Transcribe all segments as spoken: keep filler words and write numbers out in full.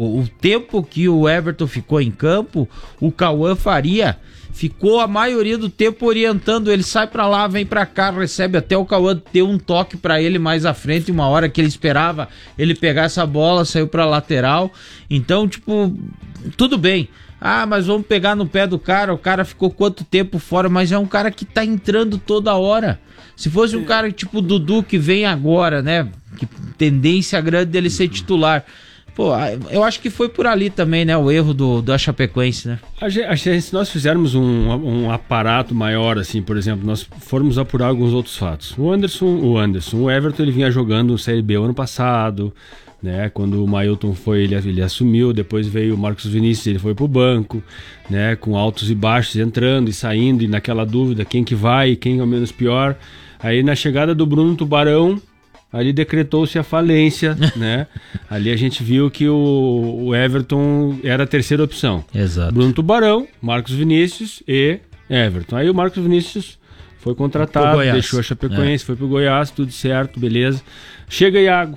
jogo, o tempo que o Everton ficou em campo, o Cauã Faria ficou a maioria do tempo orientando, ele sai pra lá, vem pra cá, recebe, até o Cauã ter um toque pra ele mais à frente, uma hora que ele esperava ele pegar essa bola, saiu pra lateral. Então, tipo, tudo bem. Ah, mas vamos pegar no pé do cara, o cara ficou quanto tempo fora, mas é um cara que tá entrando toda hora. Se fosse um cara tipo o Dudu que vem agora, né, que tendência grande dele ser titular. Pô, eu acho que foi por ali também, né, o erro do, do Chapecoense, né? A gente, se nós fizermos um, um aparato maior, assim, por exemplo, nós formos apurar alguns outros fatos. O Anderson, o Anderson, o Everton, ele vinha jogando Série B o ano passado, né, quando o Mailton foi, ele, ele assumiu, depois veio o Marcos Vinícius, ele foi pro banco, né, com altos e baixos, entrando e saindo, e naquela dúvida, quem que vai, quem é o menos pior. Aí na chegada do Bruno Tubarão, ali decretou-se a falência, né? Ali a gente viu que o, o Everton era a terceira opção. Exato. Bruno Tubarão, Marcos Vinícius e Everton. Aí o Marcos Vinícius foi contratado, deixou a Chapecoense, é. foi pro Goiás, tudo certo, beleza. Chega Iago.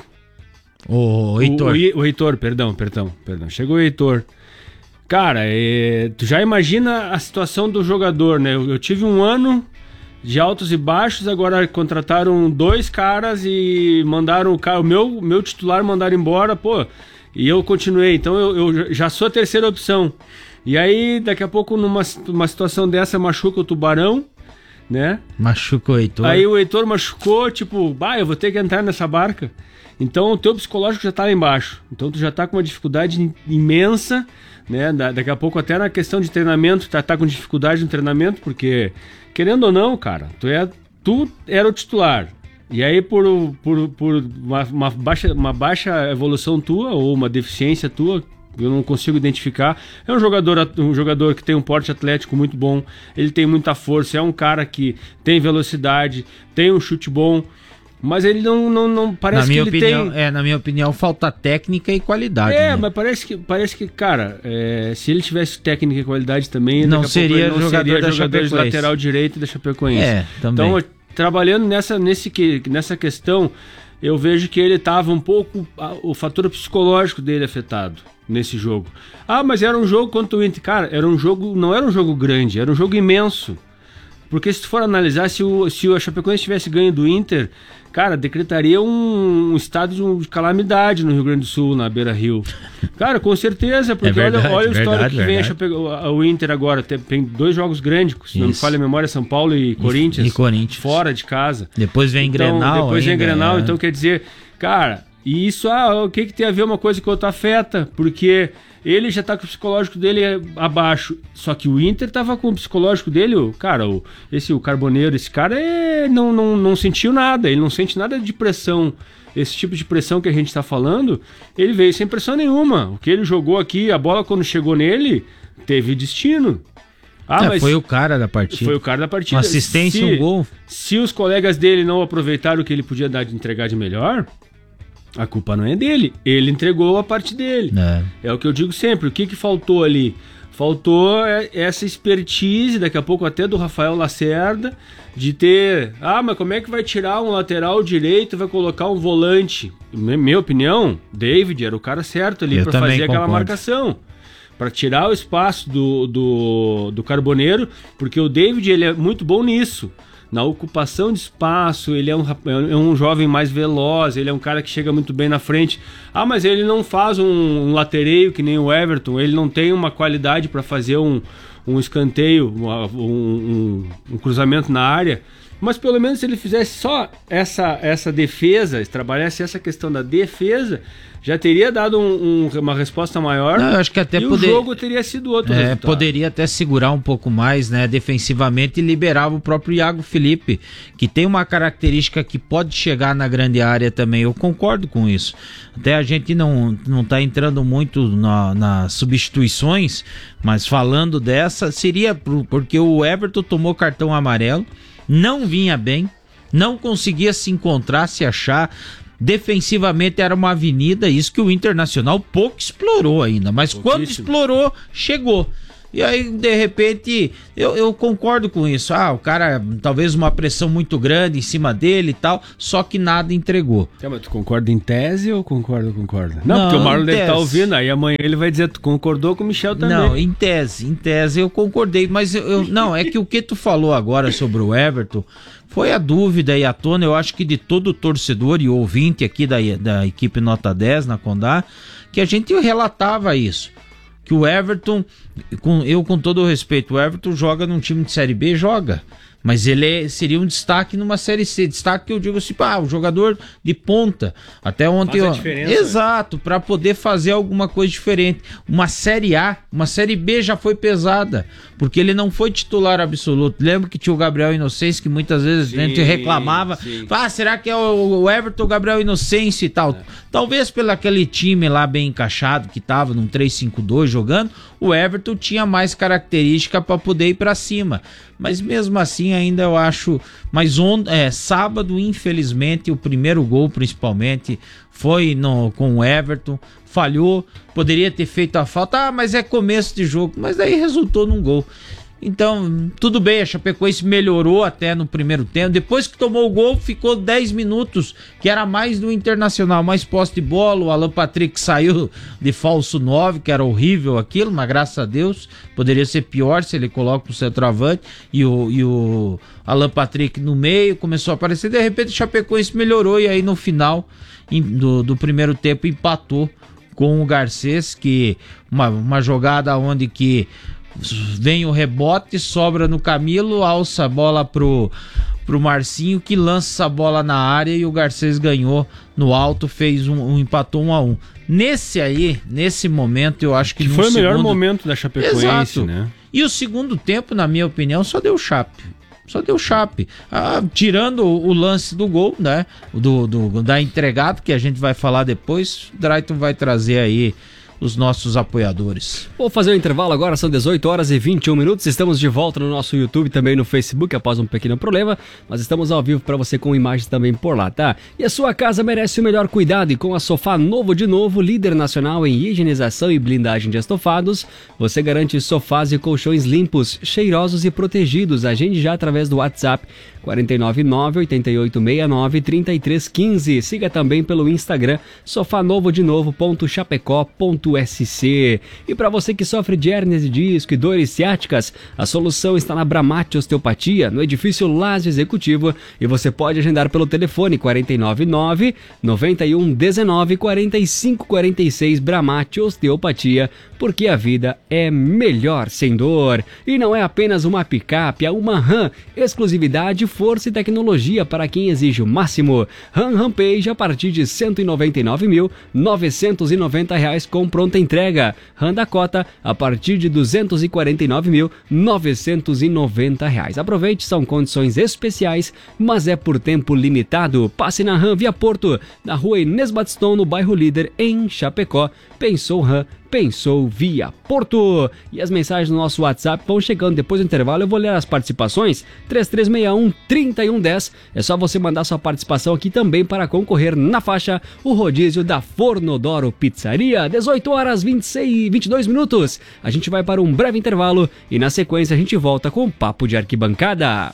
O Heitor. O, o, o Heitor, perdão, perdão, perdão. Chegou o Heitor. Cara, é, tu já imagina a situação do jogador, né? Eu, eu tive um ano de altos e baixos, agora contrataram dois caras e mandaram o cara, o meu, meu titular mandaram embora, pô, e eu continuei, então eu, eu já sou a terceira opção. E aí, daqui a pouco, numa uma situação dessa, machuca o Tubarão, né? Machuca o Heitor. Aí o Heitor machucou, tipo, bah, eu vou ter que entrar nessa barca. Então o teu psicológico já tá lá embaixo. Então tu já tá com uma dificuldade imensa, né? Da, daqui a pouco até na questão de treinamento, tá, tá com dificuldade no treinamento, porque, querendo ou não, cara, tu, é, tu era o titular. E aí por, por, por uma, uma, baixa, uma baixa evolução tua, ou uma deficiência tua, eu não consigo identificar. É um jogador, um jogador que tem um porte atlético muito bom, ele tem muita força, é um cara que tem velocidade, tem um chute bom, mas ele não, não, não parece na minha que ele opinião, tem... É, na minha opinião, falta técnica e qualidade. É, né? mas parece que, parece que cara, é, se ele tivesse técnica e qualidade também, não daqui a seria pouco ele não jogador, seria da jogador de lateral direito da Chapecoense. É, também. Então, trabalhando nessa, nesse, nessa questão, eu vejo que ele estava um pouco, o fator psicológico dele afetado nesse jogo. Ah, mas era um jogo contra o Inter. Cara, era um jogo, não era um jogo grande, era um jogo imenso. Porque se tu for analisar, se o, se o Chapecoense tivesse ganho do Inter, cara, decretaria um, um estado de, de calamidade no Rio Grande do Sul, na Beira-Rio. Cara, com certeza, porque é verdade, olha, olha a história verdade, que vem a Chape... o Inter agora. Tem, tem dois jogos grandes, se Isso. não me falha a memória, São Paulo e Corinthians, e Corinthians, fora de casa. Depois vem então, Grenal. Depois vem ainda, Grenal, é. então quer dizer, cara, e isso, ah, o que, que tem a ver uma coisa com a outra afeta? Porque ele já tá com o psicológico dele abaixo. Só que o Inter tava com o psicológico dele, o, cara, o, esse o Carboneiro, esse cara é, não, não, não sentiu nada, ele não sente nada de pressão. Esse tipo de pressão que a gente tá falando, ele veio sem pressão nenhuma. O que ele jogou aqui, a bola quando chegou nele, teve destino. Ah, é, mas foi o cara da partida. Foi o cara da partida. Uma assistência, se, um gol. Se os colegas dele não aproveitaram o que ele podia dar de entregar de melhor, a culpa não é dele. Ele entregou a parte dele. É, é o que eu digo sempre. O que, que faltou ali? Faltou essa expertise, daqui a pouco até do Rafael Lacerda, de ter... Ah, mas como é que vai tirar um lateral direito e vai colocar um volante? Minha opinião, David era o cara certo ali para fazer concordo. aquela marcação. Para tirar o espaço do, do, do Carboneiro, porque o David ele é muito bom nisso. Na ocupação de espaço, ele é um, é um jovem mais veloz, ele é um cara que chega muito bem na frente. Ah, mas ele não faz um, um latereio que nem o Everton, ele não tem uma qualidade para fazer um, um escanteio, um, um, um cruzamento na área. Mas pelo menos se ele fizesse só essa, essa defesa, se trabalhasse essa questão da defesa, já teria dado um, um, uma resposta maior. Não, eu acho que até e poder... o jogo teria sido outro é, resultado. Poderia até segurar um pouco mais, né, defensivamente, e liberava o próprio Iago Felipe, que tem uma característica que pode chegar na grande área também. Eu concordo com isso. Até a gente não, não tá entrando muito na, nas substituições, mas falando dessa, seria pro, porque o Everton tomou cartão amarelo, não vinha bem, não conseguia se encontrar, se achar. Defensivamente era uma avenida, isso que o Internacional pouco explorou ainda, mas quando explorou, chegou. E aí, de repente, eu, eu concordo com isso. Ah, o cara, talvez uma pressão muito grande em cima dele e tal, só que nada entregou. É, mas tu concorda em tese ou concorda, concorda? Não, não porque o Marlon deve estar ouvindo, aí amanhã ele vai dizer, tu concordou com o Michel também. Não, em tese, em tese eu concordei, mas eu, eu não, é que o que tu falou agora sobre o Everton foi a dúvida e a tona, eu acho que de todo torcedor e ouvinte aqui da, da equipe Nota dez na Condá, que a gente relatava isso. Que o Everton, com, eu com todo o respeito, o Everton joga num time de Série B, joga. Mas ele é, seria um destaque numa Série C. Destaque que eu digo assim, ah, o jogador de ponta. Até ontem... Faz a diferença, exato, para poder fazer alguma coisa diferente. Uma Série A, uma Série B já foi pesada, porque ele não foi titular absoluto. Lembra que tinha o Gabriel Inocêncio, que muitas vezes sim, a gente reclamava. Sim. Ah, será que é o Everton, o Gabriel Inocêncio e tal? É. Talvez pelo aquele time lá bem encaixado, que tava num três cinco dois jogando, o Everton tinha mais característica para poder ir para cima. Mas mesmo assim ainda eu acho, mas on, é, sábado infelizmente o primeiro gol principalmente foi no, com o Everton, falhou, poderia ter feito a falta, ah, mas é começo de jogo, mas daí resultou num gol. Então, tudo bem, a Chapecoense melhorou até no primeiro tempo. Depois que tomou o gol, ficou dez minutos, que era mais do Internacional, mais posse de bola. O Alan Patrick saiu de falso nove, que era horrível aquilo, mas graças a Deus, poderia ser pior se ele coloca o centroavante. E o, e o Alan Patrick no meio, começou a aparecer. De repente, o Chapecoense melhorou e aí no final do, do primeiro tempo empatou com o Garcês, que uma, uma jogada onde que vem o rebote, sobra no Camilo, alça a bola pro, pro Marcinho, que lança essa bola na área e o Garcês ganhou no alto, fez um, um empatou um a um. Nesse aí, nesse momento, eu acho que, que no foi o segundo... melhor momento da Chapecoense, exato, né? E o segundo tempo, na minha opinião, só deu chape. Só deu chape. Ah, tirando o, o lance do gol, né? Do, do, da entregada, que a gente vai falar depois, o Drayton vai trazer aí os nossos apoiadores. Vou fazer o um intervalo agora, são dezoito horas e vinte e um minutos, estamos de volta no nosso YouTube, também no Facebook, após um pequeno problema, mas estamos ao vivo para você com imagens também por lá, tá? E a sua casa merece o melhor cuidado, e com a Sofá Novo de Novo, líder nacional em higienização e blindagem de estofados, você garante sofás e colchões limpos, cheirosos e protegidos. Agende já através do WhatsApp quatro nove nove, oito oito seis nove, três três um cinco. Siga também pelo Instagram sofanovodenovo.chapecó.sc. E para você que sofre de hérnias de disco e dores ciáticas, a solução está na Bramate Osteopatia, no edifício Lázio Executivo, e você pode agendar pelo telefone quatro nove nove, nove um um nove, quatro cinco quatro seis. Bramate Osteopatia, porque a vida é melhor sem dor. E não é apenas uma picape, é uma RAM, exclusividade, força e tecnologia para quem exige o máximo. RAM Rampage a partir de cento e noventa e nove mil, novecentos e noventa reais com pronta entrega. RAM Dakota a partir de duzentos e quarenta e nove mil, novecentos e noventa reais. Aproveite, são condições especiais, mas é por tempo limitado. Passe na RAM Via Porto, na rua Inês Batistão, no bairro Líder, em Chapecó. Pensou RAM, pensou Via Porto. E as mensagens no nosso WhatsApp vão chegando depois do intervalo. Eu vou ler as participações. três três seis um, três um um zero. É só você mandar sua participação aqui também para concorrer na faixa o rodízio da Fornodoro Pizzaria. dezoito horas e vinte e seis, vinte e dois minutos. A gente vai para um breve intervalo e na sequência a gente volta com o Papo de Arquibancada.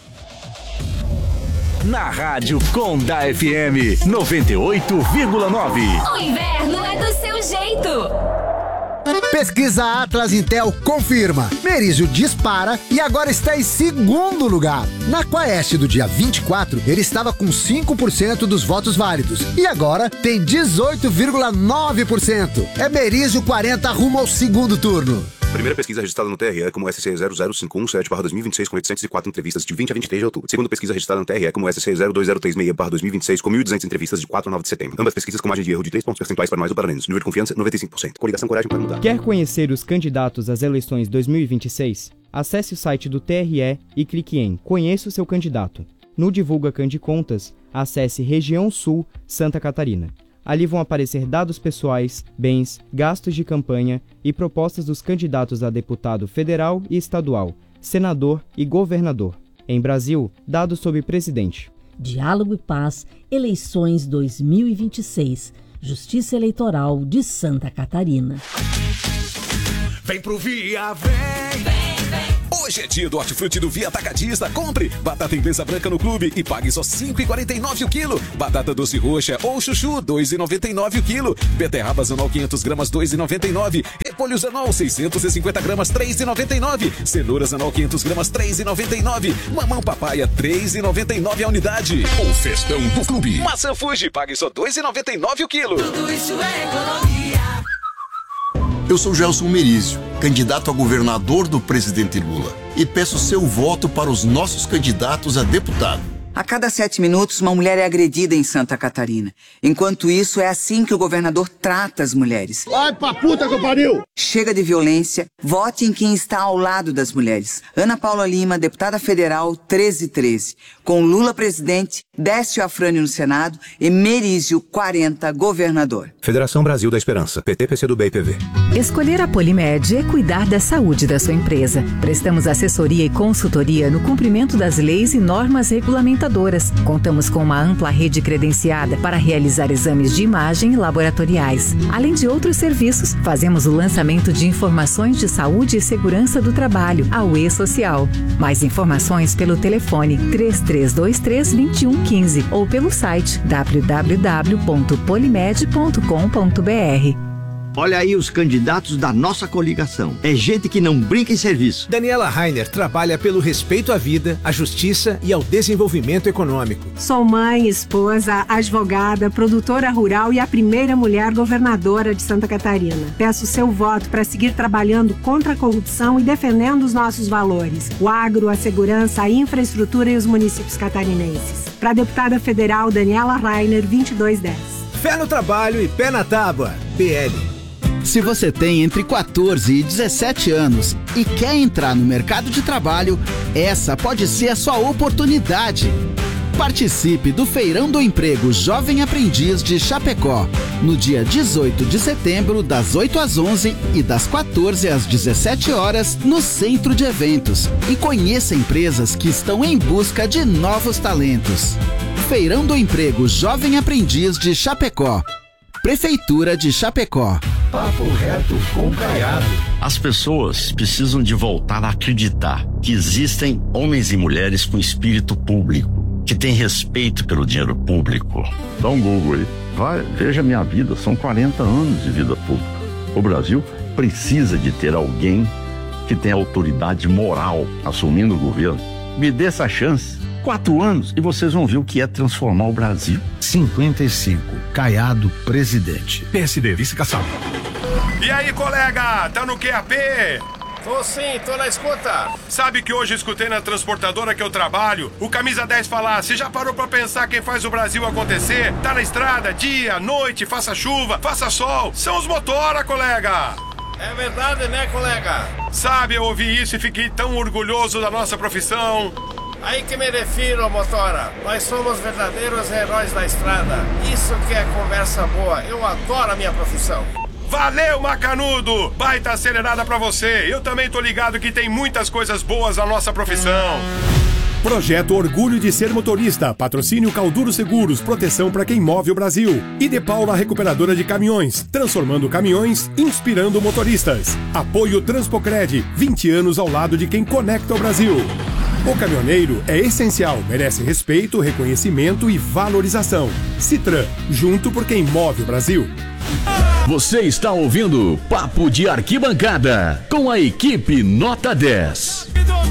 Na Rádio Condá F M noventa e oito vírgula nove. O inverno é do seu jeito. Pesquisa Atlas Intel confirma. Merizio dispara e agora está em segundo lugar. Na Quaest do dia vinte e quatro, ele estava com cinco por cento dos votos válidos e agora tem dezoito vírgula nove por cento. É Merizio quarenta rumo ao segundo turno. Primeira pesquisa registrada no T R E como S C zero zero cinco um sete barra dois mil e vinte e seis com oitocentos e quatro entrevistas de vinte a vinte e três de outubro. Segunda pesquisa registrada no T R E como S C zero dois zero três seis barra dois mil e vinte e seis com mil e duzentas entrevistas de quatro a nove de setembro. Ambas pesquisas com margem de erro de três pontos percentuais para mais ou para menos. Nível de confiança noventa e cinco por cento. Coligação Coragem para Mudar. Quer conhecer os candidatos às eleições dois mil e vinte e seis? Acesse o site do T R E e clique em Conheça o seu candidato. No Divulga Candicontas, acesse Região Sul, Santa Catarina. Ali vão aparecer dados pessoais, bens, gastos de campanha e propostas dos candidatos a deputado federal e estadual, senador e governador. Em Brasil, dados sobre presidente. Diálogo e Paz, eleições dois mil e vinte e seis. Justiça Eleitoral de Santa Catarina. Vem pro Via, vem! Vem, vem! Hoje é dia do hortifruti do Via Atacadista. Compre batata inglesa branca no clube e pague só cinco reais e quarenta e nove centavos o quilo. Batata doce roxa ou chuchu, dois reais e noventa e nove centavos o quilo. Beterraba Zanol quinhentos gramas, dois reais e noventa e nove centavos. Repolho Zanol seiscentos e cinquenta gramas, três reais e noventa e nove centavos. Cenoura Zanol quinhentos gramas, três reais e noventa e nove centavos. Mamão papaya, três reais e noventa e nove centavos a unidade. O festão do clube. Maçã Fuji, pague só dois reais e noventa e nove centavos o quilo. Tudo isso é economia. Eu sou Gelson Merizio, candidato a governador do presidente Lula, e peço seu voto para os nossos candidatos a deputado. A cada sete minutos, uma mulher é agredida em Santa Catarina. Enquanto isso, é assim que o governador trata as mulheres. Vai pra puta que pariu! Chega de violência, vote em quem está ao lado das mulheres. Ana Paula Lima, deputada federal, treze treze. Com Lula presidente, Décio Afrânio no Senado e Merizio quarenta, governador. Federação Brasil da Esperança, P T, P C do B e P V. Escolher a Polimed é cuidar da saúde da sua empresa. Prestamos assessoria e consultoria no cumprimento das leis e normas regulamentadoras. Contamos com uma ampla rede credenciada para realizar exames de imagem e laboratoriais. Além de outros serviços, fazemos o lançamento de informações de saúde e segurança do trabalho, a U E Social. Mais informações pelo telefone três três dois três, dois um um cinco ou pelo site w w w ponto polimed ponto com ponto b r. Olha aí os candidatos da nossa coligação. É gente que não brinca em serviço. Daniela Rainer trabalha pelo respeito à vida, à justiça e ao desenvolvimento econômico. Sou mãe, esposa, advogada, produtora rural e a primeira mulher governadora de Santa Catarina. Peço seu voto para seguir trabalhando contra a corrupção e defendendo os nossos valores. O agro, a segurança, a infraestrutura e os municípios catarinenses. Para a deputada federal Daniela Rainer, vinte e dois dez. Fé no trabalho e pé na tábua. P L. Se você tem entre quatorze e dezessete anos e quer entrar no mercado de trabalho, essa pode ser a sua oportunidade. Participe do Feirão do Emprego Jovem Aprendiz de Chapecó, no dia dezoito de setembro, das oito às onze e das quatorze às dezessete horas, no Centro de Eventos. E conheça empresas que estão em busca de novos talentos. Feirão do Emprego Jovem Aprendiz de Chapecó. Prefeitura de Chapecó. Papo reto com Caiado. As pessoas precisam de voltar a acreditar que existem homens e mulheres com espírito público, que têm respeito pelo dinheiro público. Dá um Google aí. Vai, veja a minha vida, são quarenta anos de vida pública. O Brasil precisa de ter alguém que tenha autoridade moral assumindo o governo. Me dê essa chance. Quatro anos e vocês vão ver o que é transformar o Brasil. cinquenta e cinco, Caiado, presidente. P S D, vice-caçado. E aí, colega, tá no Q A P? Tô sim, tô na escuta. Sabe que hoje escutei na transportadora que eu trabalho o Camisa dez falar: você já parou pra pensar quem faz o Brasil acontecer? Tá na estrada, dia, noite, faça chuva, faça sol. São os motora, colega. É verdade, né, colega? Sabe, eu ouvi isso e fiquei tão orgulhoso da nossa profissão. Aí que me refiro, motora. Nós somos verdadeiros heróis da estrada. Isso que é conversa boa. Eu adoro a minha profissão. Valeu, Macanudo! Baita acelerada pra você. Eu também tô ligado que tem muitas coisas boas na nossa profissão. Projeto Orgulho de Ser Motorista. Patrocínio Calduro Seguros. Proteção para quem move o Brasil. E De Paula Recuperadora de Caminhões. Transformando caminhões, inspirando motoristas. Apoio Transpocred. vinte anos ao lado de quem conecta o Brasil. O caminhoneiro é essencial, merece respeito, reconhecimento e valorização. Citran, junto por quem move o Brasil. Você está ouvindo Papo de Arquibancada, com a equipe Nota dez.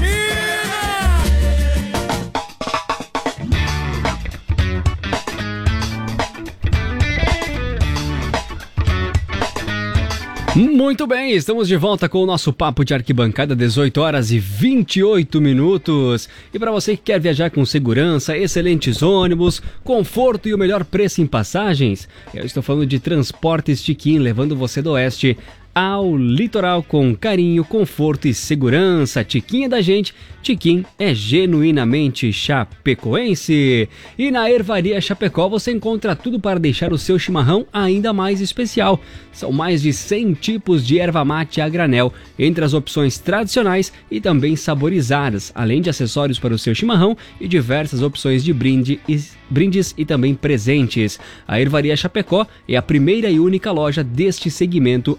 Muito bem, estamos de volta com o nosso Papo de Arquibancada, dezoito horas e vinte e oito minutos. E para você que quer viajar com segurança, excelentes ônibus, conforto e o melhor preço em passagens, eu estou falando de Transportes Tiquim, levando você do oeste ao litoral com carinho, conforto e segurança. Tiquim é da gente, Tiquim é genuinamente chapecoense. E na Ervaria Chapecó você encontra tudo para deixar o seu chimarrão ainda mais especial. São mais de cem tipos de erva mate a granel, entre as opções tradicionais e também saborizadas, além de acessórios para o seu chimarrão e diversas opções de brinde e, brindes e também presentes. A Ervaria Chapecó é a primeira e única loja deste segmento aqui no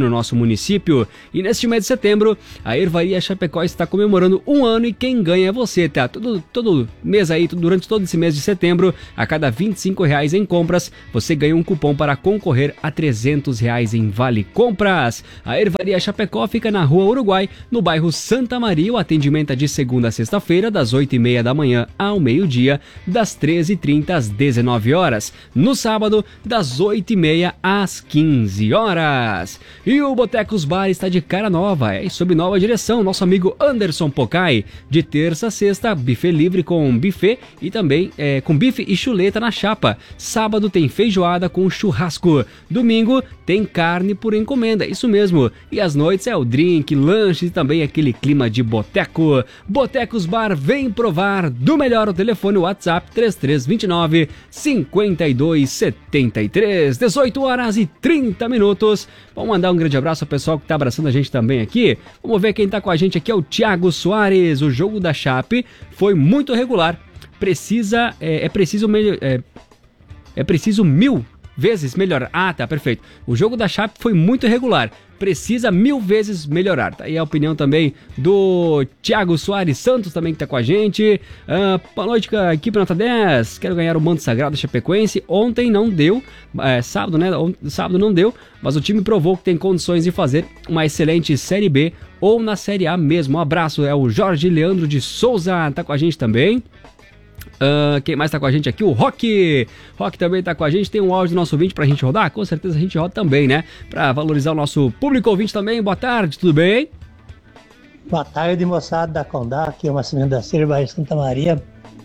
no nosso município. E neste mês de setembro, a Ervaria Chapecó está comemorando um ano e quem ganha é você, tá? Todo, todo mês aí, durante todo esse mês de setembro, a cada vinte e cinco reais em compras, você ganha um cupom para concorrer a trezentos reais em Vale Compras. A Ervaria Chapecó fica na Rua Uruguai, no bairro Santa Maria. O atendimento é de segunda a sexta-feira, das oito e meia da manhã ao meio-dia, das treze e trinta às dezenove horas. No sábado, das oito e meia às quinze horas. E o Botecos Bar está de cara nova, é sob nova direção. Nosso amigo Anderson Pocai, de terça a sexta, buffet livre com buffet e também é, com bife e chuleta na chapa. Sábado tem feijoada com churrasco. Domingo tem carne por encomenda, isso mesmo. E às noites é o drink, lanche e também aquele clima de boteco. Botecos Bar, vem provar do melhor. O telefone WhatsApp três três dois nove, cinco dois sete três, dezoito horas e trinta minutos. Vamos mandar um grande abraço ao pessoal que está abraçando a gente também aqui. Vamos ver quem está com a gente aqui, é o Thiago Soares. O jogo da Chape foi muito regular. Precisa, é, é preciso é, é preciso mil vezes melhorar. Ah, tá, perfeito. O jogo da Chape foi muito irregular. Precisa mil vezes melhorar. Tá aí a opinião também do Thiago Soares Santos, também que tá com a gente. Uh, boa noite, equipe Nota dez. Quero ganhar o manto sagrado da Chapecoense. Ontem não deu, é, sábado, né? Sábado não deu, mas o time provou que tem condições de fazer uma excelente Série B ou na Série A mesmo. Um abraço, é o Jorge Leandro de Souza, tá com a gente também. Uh, quem mais tá com a gente aqui? O Rock. Rock também tá com a gente. Tem um áudio do nosso ouvinte pra gente rodar? Com certeza a gente roda também, né? Pra valorizar o nosso público ouvinte também. Boa tarde, tudo bem? Boa tarde, moçada da Condá. Aqui é o Marcelino da Silva, bairro Santa Maria.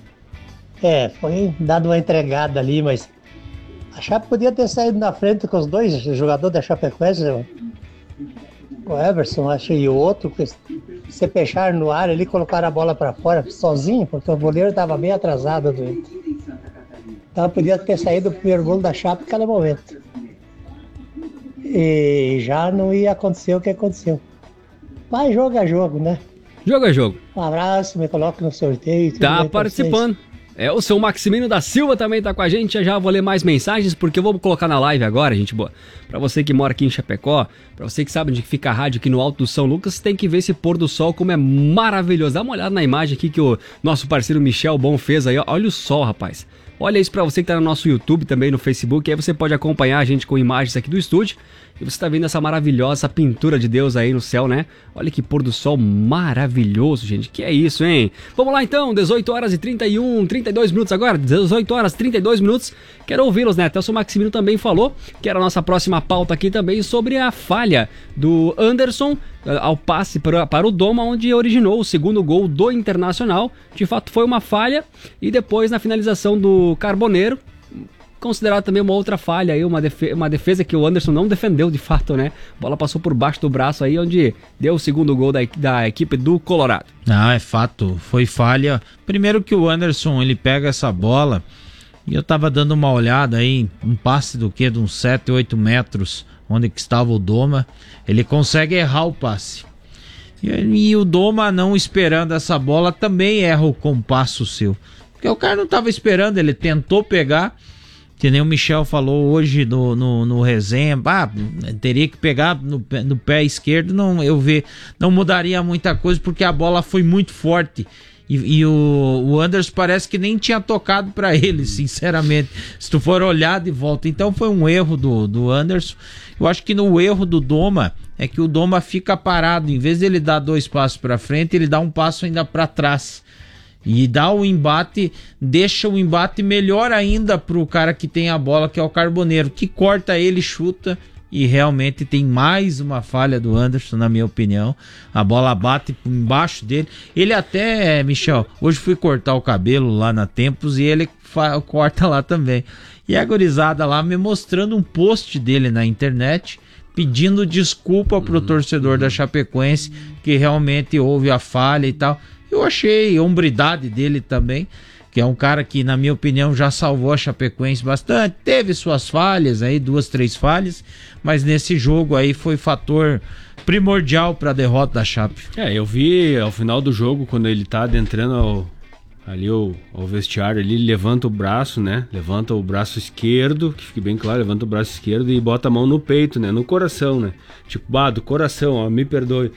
É, foi dado uma entregada ali, mas a Chape podia ter saído na frente com os dois jogadores da Chapecoense, o Everson, acho, e o outro, se fecharam no ar ali, colocaram a bola para fora sozinho, porque o goleiro estava bem atrasado do Inter. Então podia ter saído o primeiro gol da Chape em cada momento. E já não ia acontecer o que aconteceu. Mas jogo é jogo, né? Jogo é jogo. Um abraço, me coloque no sorteio. Tá participando. É, o seu Maximino da Silva também tá com a gente. Já já vou ler mais mensagens, porque eu vou colocar na live agora, gente boa. Pra você que mora aqui em Chapecó, pra você que sabe onde fica a rádio aqui no Alto do São Lucas, tem que ver esse pôr do sol como é maravilhoso. Dá uma olhada na imagem aqui que o nosso parceiro Michel Bom fez aí. Olha o sol, rapaz. Olha isso pra você que tá no nosso YouTube, também no Facebook. Aí você pode acompanhar a gente com imagens aqui do estúdio. E você tá vendo essa maravilhosa pintura de Deus aí no céu, né? Olha que pôr do sol maravilhoso, gente. Que é isso, hein? Vamos lá então, dezoito horas e trinta e um, trinta e dois minutos agora. dezoito horas e trinta e dois minutos. Quero ouvi-los, né? Até o seu Maximino também falou que era a nossa próxima pauta aqui também sobre a falha do Anderson ao passe para, para o Doma, onde originou o segundo gol do Internacional. De fato foi uma falha. E depois na finalização do Carboneiro, considerado também uma outra falha aí, uma defesa, uma defesa que o Anderson não defendeu de fato, né? A bola passou por baixo do braço aí, onde deu o segundo gol da, da equipe do Colorado. Ah, é fato, foi falha. Primeiro que o Anderson, ele pega essa bola, e eu tava dando uma olhada aí, um passe do que? De uns sete, oito metros, onde que estava o Doma, ele consegue errar o passe. E, e o Doma, não esperando essa bola, também erra o compasso seu. Porque o cara não tava esperando, ele tentou pegar, que nem o Michel falou hoje no, no, no resenha, ah, teria que pegar no, no pé esquerdo, não, eu ver, não mudaria muita coisa, porque a bola foi muito forte. E, e o, o Anderson parece que nem tinha tocado para ele, sinceramente, se tu for olhar de volta. Então foi um erro do, do Anderson. Eu acho que no erro do Doma é que o Doma fica parado, em vez de ele dar dois passos para frente, ele dá um passo ainda para trás. E dá o embate, deixa o embate melhor ainda pro cara que tem a bola, que é o Carboneiro, que corta ele, chuta, e realmente tem mais uma falha do Anderson, na minha opinião. A bola bate embaixo dele. Ele até, Michel, hoje fui cortar o cabelo lá na Tempos e ele fa- corta lá também. E a gurizada lá me mostrando um post dele na internet, pedindo desculpa pro uhum. torcedor da Chapecoense, que realmente houve a falha e tal. Eu achei a hombridade dele também, que é um cara que, na minha opinião, já salvou a Chapecoense bastante. Teve suas falhas aí, duas, três falhas, mas nesse jogo aí foi fator primordial para a derrota da Chape. É, eu vi ao final do jogo, quando ele tá adentrando ao, ali o, o vestiário, ali levanta o braço, né? Levanta o braço esquerdo, que fique bem claro, levanta o braço esquerdo e bota a mão no peito, né? No coração, né? Tipo, bah, do coração, ó, me perdoe.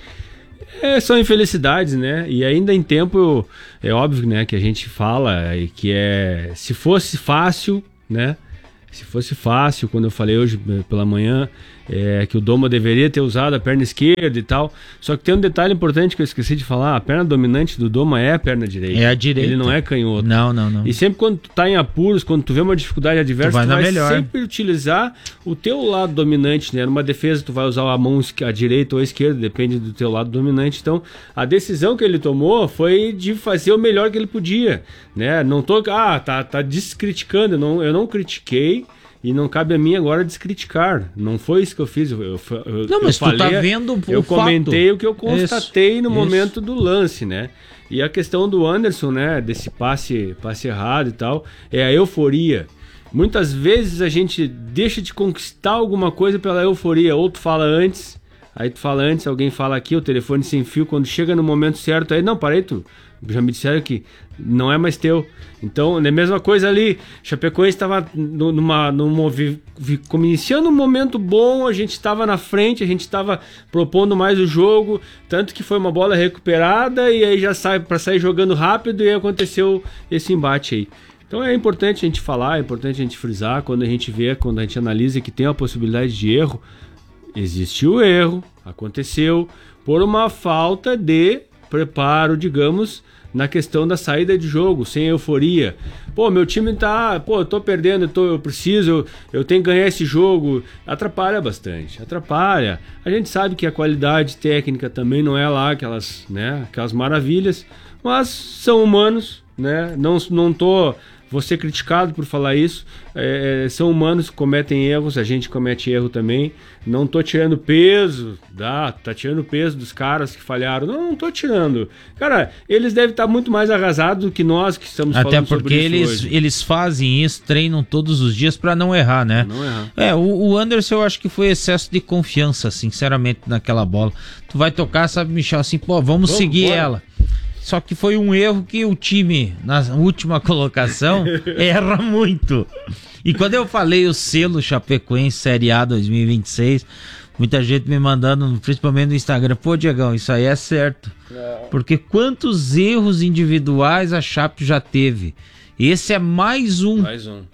É, são infelicidades, né? E ainda em tempo, é óbvio, né, que a gente fala que é, se fosse fácil, né? Se fosse fácil, quando eu falei hoje pela manhã, é, que o Doma deveria ter usado a perna esquerda e tal. Só que tem um detalhe importante que eu esqueci de falar. A perna dominante do Doma é a perna direita. É a direita. Ele não é canhoto. Não, não, não. E sempre quando tu tá em apuros, quando tu vê uma dificuldade adversa, tu vai, tu vai melhor. sempre utilizar o teu lado dominante, né? Numa defesa tu vai usar a mão a direita ou a esquerda, depende do teu lado dominante. Então, a decisão que ele tomou foi de fazer o melhor que ele podia, né? Não tô... Ah, tá, tá descriticando. Eu não, eu não critiquei. E não cabe a mim agora descriticar. Não foi isso que eu fiz. Eu, eu, eu, não, mas eu falei, tu tá vendo o Eu fato. comentei o que eu constatei isso, no isso. momento do lance, né? E a questão do Anderson, né? Desse passe, passe errado e tal, é a euforia. Muitas vezes a gente deixa de conquistar alguma coisa pela euforia. Ou tu fala antes, aí tu fala antes, alguém fala aqui, o telefone sem fio, quando chega no momento certo, aí, não, parei, tu já me disseram que não é mais teu. Então, é a mesma coisa ali. Chapecoense estava numa, numa, iniciando um momento bom, a gente estava na frente, a gente estava propondo mais o jogo, tanto que foi uma bola recuperada e aí já sai para sair jogando rápido e aí aconteceu esse embate aí. Então é importante a gente falar, é importante a gente frisar, quando a gente vê, quando a gente analisa que tem a possibilidade de erro, existiu o erro, aconteceu por uma falta de preparo, digamos, na questão da saída de jogo, sem euforia. Pô, meu time tá... Pô, eu tô perdendo, eu, tô, eu preciso, eu, eu tenho que ganhar esse jogo. Atrapalha bastante, atrapalha. A gente sabe que a qualidade técnica também não é lá aquelas, né, aquelas maravilhas, mas são humanos, né? Não, não tô... Vou ser criticado por falar isso. É, são humanos que cometem erros, a gente comete erro também. Não tô tirando peso, dá, tá tirando peso dos caras que falharam. Não, não tô tirando. Cara, eles devem estar muito mais arrasados do que nós que estamos Até falando porque sobre isso eles, hoje. eles fazem isso, treinam todos os dias para não errar, né? Não errar. É, o, o Anderson eu acho que foi excesso de confiança, sinceramente, naquela bola. Tu vai tocar, sabe, Michel, assim, pô, vamos, vamos seguir bora. ela. Só que foi um erro que o time, na última colocação, erra muito. E quando eu falei o selo Chapecoense Série A dois mil e vinte e seis, muita gente me mandando, principalmente no Instagram, pô, Diegão, isso aí é certo. Porque quantos erros individuais a Chape já teve? Esse é mais um. Mais um.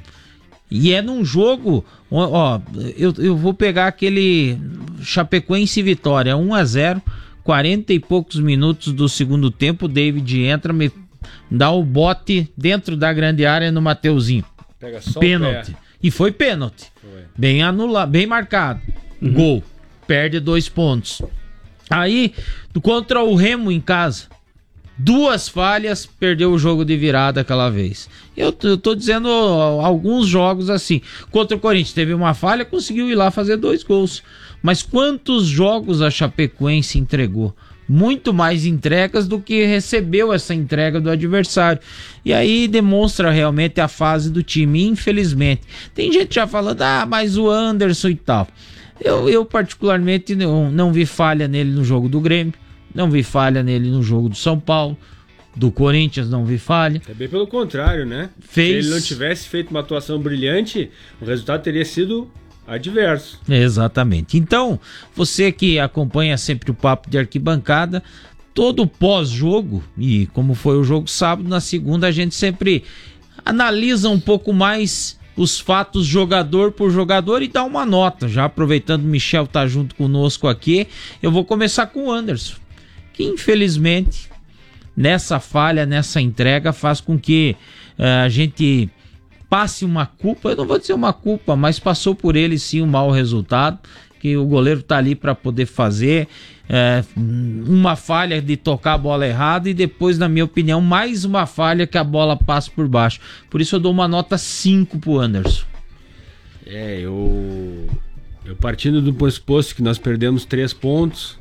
E é num jogo, ó, ó eu, eu vou pegar aquele Chapecoense e Vitória, um a zero, quarenta e poucos minutos do segundo tempo, o David entra, me dá o bote dentro da grande área no Mateuzinho. Pega só pênalti. E foi pênalti. Foi. Bem anulado, bem marcado. Uhum. Gol. Perde dois pontos. Aí, contra o Remo em casa, duas falhas, perdeu o jogo de virada aquela vez. Eu, eu tô dizendo alguns jogos assim. Contra o Corinthians teve uma falha, conseguiu ir lá fazer dois gols. Mas quantos jogos a Chapecoense entregou? Muito mais entregas do que recebeu essa entrega do adversário. E aí demonstra realmente a fase do time, infelizmente. Tem gente já falando, ah, mas o Anderson e tal. Eu, eu particularmente não, não vi falha nele no jogo do Grêmio, não vi falha nele no jogo do São Paulo, do Corinthians não vi falha. É bem pelo contrário, né? Fez... Se ele não tivesse feito uma atuação brilhante, o resultado teria sido adverso. Exatamente. Então, você que acompanha sempre o Papo de Arquibancada, todo pós-jogo, e como foi o jogo sábado, na segunda a gente sempre analisa um pouco mais os fatos jogador por jogador e dá uma nota. Já aproveitando o Michel tá junto conosco aqui, eu vou começar com o Anderson, que infelizmente nessa falha, nessa entrega faz com que uh, a gente passe uma culpa, eu não vou dizer uma culpa, mas passou por ele sim um mau resultado, que o goleiro tá ali para poder fazer é, uma falha de tocar a bola errada e depois, na minha opinião, mais uma falha que a bola passa por baixo. Por isso eu dou uma nota cinco pro Anderson. É, eu, eu partindo do pressuposto que nós perdemos três pontos,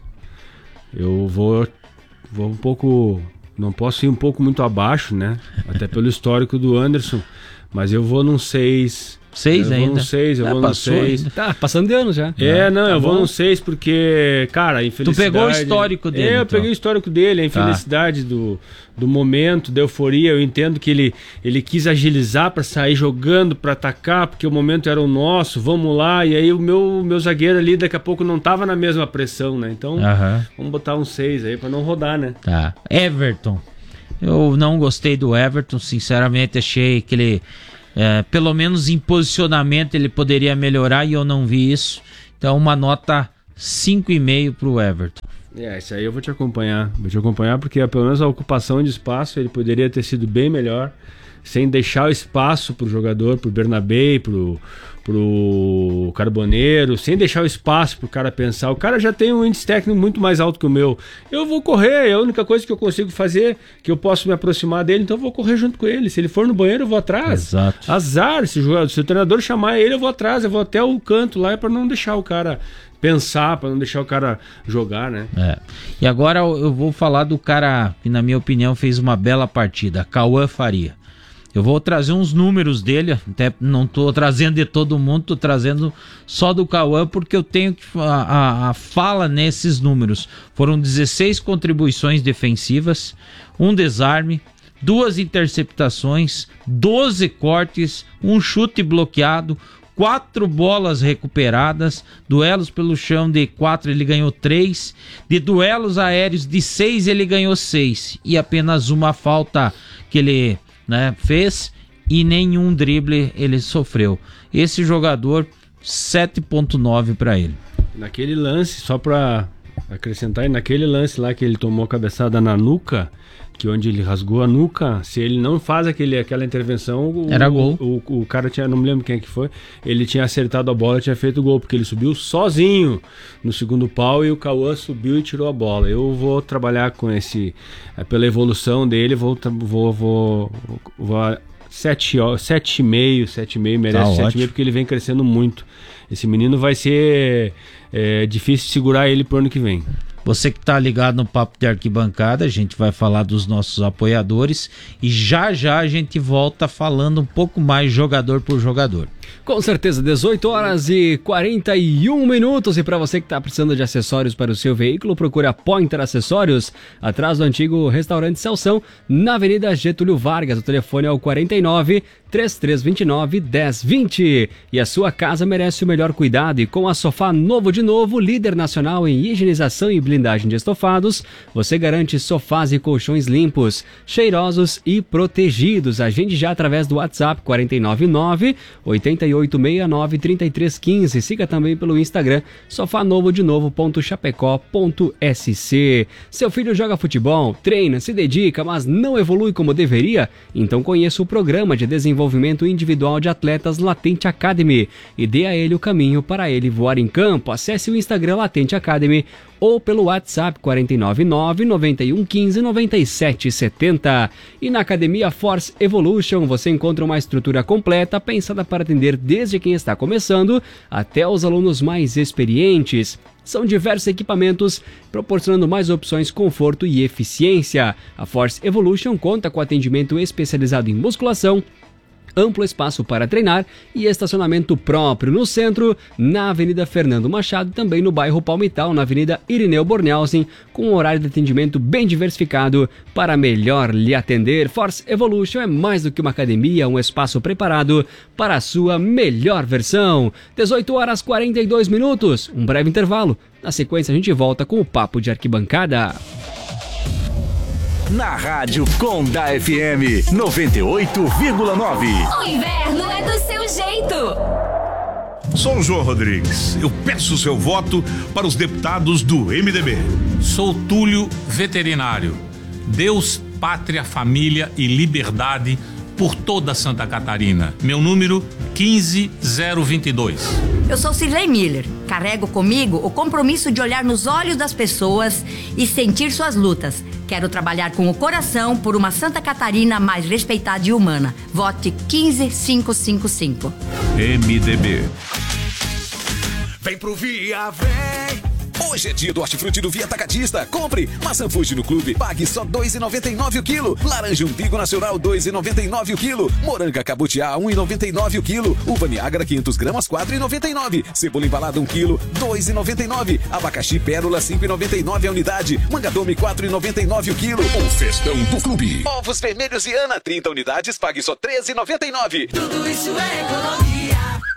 eu vou, vou um pouco, não posso ir um pouco muito abaixo, né? Até pelo histórico do Anderson. Mas eu vou num seis, Seis eu ainda? Vou no seis, eu ah, vou no seis. Ainda. Tá, passando de ano já. É, não, tá eu bom. vou no seis porque, cara, a infelicidade... Tu pegou o histórico dele, É, eu então. peguei o histórico dele, a infelicidade tá. do, do momento, da euforia. Eu entendo que ele, ele quis agilizar pra sair jogando, pra atacar, porque o momento era o nosso, vamos lá. E aí o meu, meu zagueiro ali daqui a pouco não tava na mesma pressão, né? Então, Aham. vamos botar um seis aí pra não rodar, né? Tá. Everton. Eu não gostei do Everton, sinceramente achei que ele... É, pelo menos em posicionamento ele poderia melhorar e eu não vi isso. Então uma nota cinco e meio pro Everton. É, isso aí eu vou te acompanhar. Vou te acompanhar porque pelo menos a ocupação de espaço ele poderia ter sido bem melhor, sem deixar o espaço pro jogador, pro Bernabé, pro, pro Carboneiro, sem deixar o espaço pro cara pensar. O cara já tem um índice técnico muito mais alto que o meu. Eu vou correr, é a única coisa que eu consigo fazer, que eu posso me aproximar dele, então eu vou correr junto com ele. Se ele for no banheiro, eu vou atrás. Exato. Azar, se o, jogador, se o treinador chamar ele, eu vou atrás, eu vou até o canto lá, é pra não deixar o cara pensar, para não deixar o cara jogar, né? É. E agora eu vou falar do cara que, na minha opinião, fez uma bela partida, Cauã Faria. Eu vou trazer uns números dele, até não tô trazendo de todo mundo, tô trazendo só do Cauã, porque eu tenho que... A, a, a fala nesses números. Foram dezesseis contribuições defensivas, um desarme, duas interceptações, doze cortes, um chute bloqueado, quatro bolas recuperadas, duelos pelo chão de quatro ele ganhou três, de duelos aéreos de seis ele ganhou seis, e apenas uma falta que ele, né, fez e nenhum drible ele sofreu. Esse jogador, sete ponto nove para ele. Naquele lance, só para acrescentar, naquele lance lá que ele tomou a cabeçada na nuca, que onde ele rasgou a nuca, se ele não faz aquele, aquela intervenção, o, era gol. O, o, o cara tinha, não me lembro quem é que foi, ele tinha acertado a bola e tinha feito o gol, porque ele subiu sozinho no segundo pau e o Cauã subiu e tirou a bola. Eu vou trabalhar com esse, pela evolução dele, vou vou vou, vou sete, sete e meio, sete e meio, merece tá sete e meio, porque ele vem crescendo muito. Esse menino vai ser é, difícil segurar ele pro ano que vem. Você que está ligado no Papo de Arquibancada, a gente vai falar dos nossos apoiadores e já já a gente volta falando um pouco mais jogador por jogador. Com certeza, dezoito horas e quarenta e um minutos. E para você que está precisando de acessórios para o seu veículo, procure a Pointer Acessórios, atrás do antigo restaurante Celção, na Avenida Getúlio Vargas. O telefone é o quarenta e nove, três três dois nove, dez vinte. E a sua casa merece o melhor cuidado. E com a Sofá Novo de Novo, líder nacional em higienização e blindagem de estofados, você garante sofás e colchões limpos, cheirosos e protegidos. Agende já através do WhatsApp quarenta e nove nove, oitenta e oito seis nove, trinta e três quinze. Siga também pelo Instagram sofá novo de novo ponto chapecó ponto s c. Seu filho joga futebol, treina, se dedica, mas não evolui como deveria? Então conheça o programa de desenvolvimento individual de atletas Latente Academy e dê a ele o caminho para ele voar em campo. Acesse o Instagram Latente Academy ou pelo WhatsApp quarenta e nove nove, noventa e um, quinze, noventa e sete, setenta. E na Academia Force Evolution você encontra uma estrutura completa pensada para atender desde quem está começando até os alunos mais experientes. São diversos equipamentos proporcionando mais opções, conforto e eficiência. A Force Evolution conta com atendimento especializado em musculação, amplo espaço para treinar e estacionamento próprio no centro, na Avenida Fernando Machado, também no bairro Palmital, na Avenida Irineu Bornhausen, com um horário de atendimento bem diversificado para melhor lhe atender. Force Evolution é mais do que uma academia, um espaço preparado para a sua melhor versão. dezoito horas e quarenta e dois minutos, um breve intervalo. Na sequência a gente volta com o Papo de Arquibancada. Na Rádio Conda F M noventa e oito vírgula nove. O inverno é do seu jeito. Sou o João Rodrigues. Eu peço o seu voto para os deputados do M D B. Sou Túlio Veterinário. Deus, pátria, família e liberdade por toda Santa Catarina. Meu número quinze zero vinte e dois. Eu sou Cirlei Miller. Carrego comigo o compromisso de olhar nos olhos das pessoas e sentir suas lutas. Quero trabalhar com o coração por uma Santa Catarina mais respeitada e humana. Vote quinze cinco cinco cinco. M D B. Vem pro Via, vem. Hoje é dia do hortifruti do Via Atacadista. Compre maçã Fuji no clube, pague só dois reais e noventa e nove centavos o quilo. Laranja umbigo nacional, dois reais e noventa e nove centavos o quilo. Moranga cabutiá, um real e noventa e nove centavos o quilo. Uva Niágara, quinhentos gramas, quatro reais e noventa e nove centavos. Cebola embalada, um quilo, dois reais e noventa e nove centavos. Abacaxi pérola, cinco reais e noventa e nove centavos a unidade. Mangadome, quatro reais e noventa e nove centavos o quilo. O festão do clube. Ovos vermelhos e Ana, trinta unidades, pague só treze reais e noventa e nove centavos. Tudo isso é economia.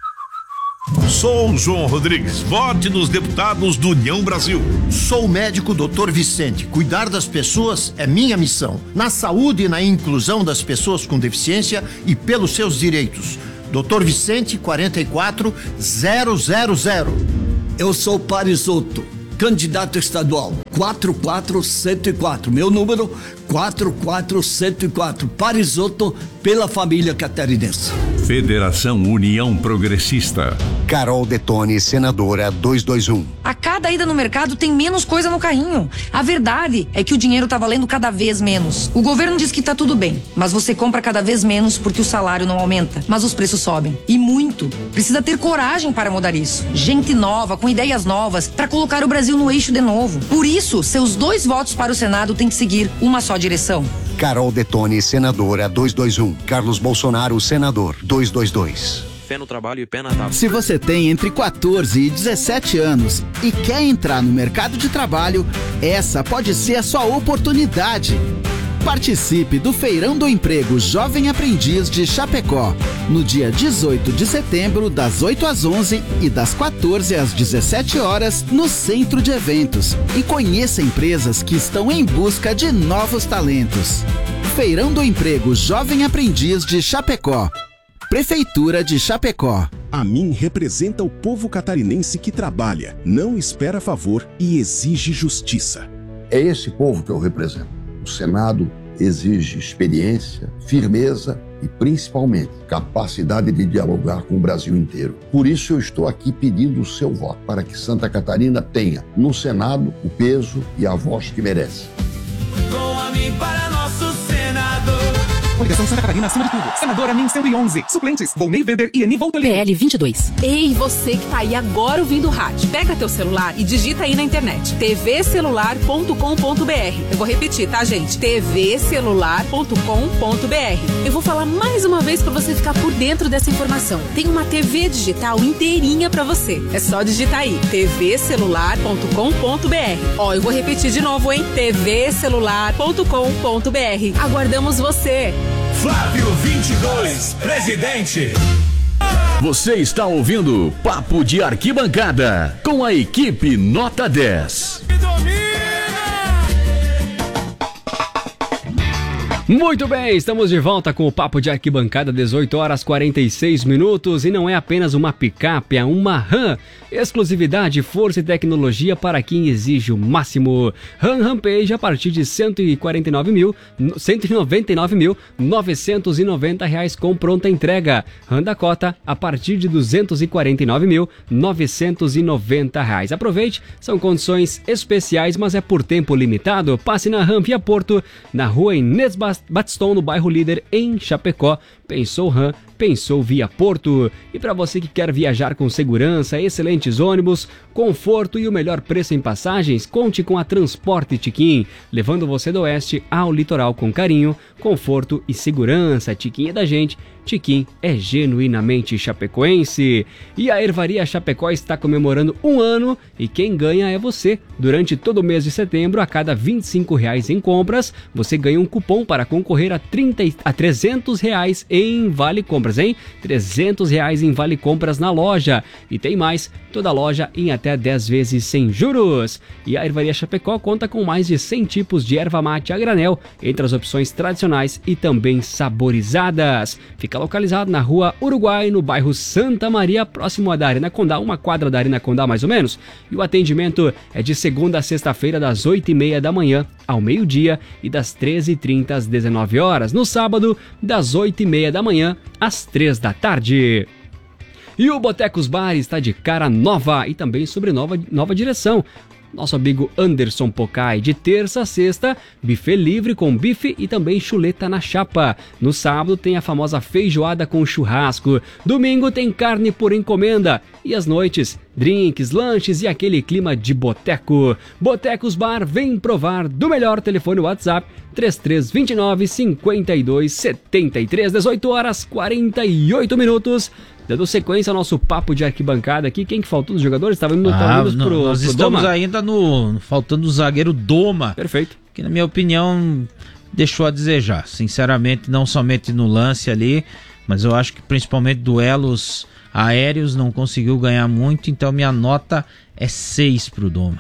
Sou João Rodrigues. Vote nos deputados do União Brasil. Sou o médico doutor Vicente. Cuidar das pessoas é minha missão. Na saúde e na inclusão das pessoas com deficiência e pelos seus direitos. doutor Vicente, quarenta e quatro zero zero zero. Eu sou Parisotto, candidato estadual, quatro quatro zero quatro. Meu número, quatro quatro zero quatro. Parisotto, pela família catarinense. Federação União Progressista. Carol Detone, senadora duzentos e vinte e um. A cada ida no mercado tem menos coisa no carrinho. A verdade é que o dinheiro tá valendo cada vez menos. O governo diz que tá tudo bem, mas você compra cada vez menos porque o salário não aumenta, mas os preços sobem. E muito. Precisa ter coragem para mudar isso. Gente nova, com ideias novas, para colocar o Brasil no eixo de novo. Por isso, seus dois votos para o Senado têm que seguir uma só direção. Carol Detone, senadora duzentos e vinte e um. Carlos Bolsonaro, senador duzentos e vinte e dois. Fé no trabalho e pé na tábua. Se você tem entre quatorze e dezessete anos e quer entrar no mercado de trabalho, essa pode ser a sua oportunidade. Participe do Feirão do Emprego Jovem Aprendiz de Chapecó, no dia dezoito de setembro, das oito às onze e das quatorze às dezessete horas, no Centro de Eventos. E conheça empresas que estão em busca de novos talentos. Feirão do Emprego Jovem Aprendiz de Chapecó. Prefeitura de Chapecó. A mim representa o povo catarinense que trabalha, não espera favor e exige justiça. É esse povo que eu represento. O Senado exige experiência, firmeza e, principalmente, capacidade de dialogar com o Brasil inteiro. Por isso eu estou aqui pedindo o seu voto, para que Santa Catarina tenha, no Senado, o peso e a voz que merece. Com a mim para nosso senador. Coligação Santa Catarina acima de tudo. Senadora N I M cento e onze. Suplentes, Volney Weber e Eni Voltolin. P L vinte e dois. Ei, você que tá aí agora ouvindo o rádio. Pega teu celular e digita aí na internet. t v celular ponto com ponto b r. Eu vou repetir, tá, gente? t v celular ponto com ponto b r. Eu vou falar mais uma vez pra você ficar por dentro dessa informação. Tem uma T V digital inteirinha pra você. É só digitar aí. t v celular ponto com ponto b r. Ó, eu vou repetir de novo, hein? t v celular ponto com ponto b r. Aguardamos você. Flávio vinte e dois, presidente. Você está ouvindo Papo de Arquibancada com a equipe Nota dez. Muito bem, estamos de volta com o Papo de Arquibancada, dezoito horas e quarenta e seis minutos, e não é apenas uma picape, é uma RAM. Exclusividade, força e tecnologia para quem exige o máximo. RAM Rampage a partir de cento e quarenta e nove mil, cento e noventa e nove mil, novecentos e noventa reais com pronta entrega. RAM Dakota a partir de duzentos e quarenta e nove mil, novecentos e noventa reais. Aproveite, são condições especiais, mas é por tempo limitado. Passe na RAM Via Porto, na rua Inês Batistão, no bairro Líder, em Chapecó. Pensou RAM, pensou Via Porto. E para você que quer viajar com segurança, excelentes ônibus, conforto e o melhor preço em passagens, conte com a Transporte Tiquim, levando você do oeste ao litoral com carinho, conforto e segurança. Tiquim é da gente, Tiquim é genuinamente chapecoense. E a Ervaria Chapecó está comemorando um ano e quem ganha é você. Durante todo o mês de setembro, a cada vinte e cinco reais em compras, você ganha um cupom para concorrer a, trinta, a trezentos reais em Vale Compras, hein? trezentos reais em Vale Compras na loja. E tem mais, toda loja em até dez vezes sem juros. E a Ervaria Chapecó conta com mais de cem tipos de erva mate a granel, entre as opções tradicionais e também saborizadas. Fica localizado na rua Uruguai, no bairro Santa Maria, próximo da Arena Condá, uma quadra da Arena Condá mais ou menos. E o atendimento é de segunda a sexta-feira, das oito e meia da manhã ao meio-dia e das treze e trinta às dezenove horas. No sábado, das oito e meia da manhã às três da tarde. E o Botecos Bar está de cara nova e também sobre nova, nova direção. nosso amigo Anderson Pocai. De terça a sexta, buffet livre com bife e também chuleta na chapa. No sábado tem a famosa feijoada com churrasco. Domingo tem carne por encomenda. E às noites, drinks, lanches e aquele clima de boteco. Botecos Bar, vem provar do melhor. Telefone WhatsApp três três dois nove, cinco dois sete três, dezoito horas quarenta e oito minutos. Dando sequência ao nosso papo de arquibancada aqui, quem que faltou dos jogadores? Estava indo, ah, indo não, pro, nós pro estamos Doma? ainda no faltando o zagueiro Doma. Perfeito. Que na minha opinião deixou a desejar, sinceramente, não somente no lance ali, mas eu acho que principalmente duelos aéreos não conseguiu ganhar muito, então minha nota é seis pro Doma.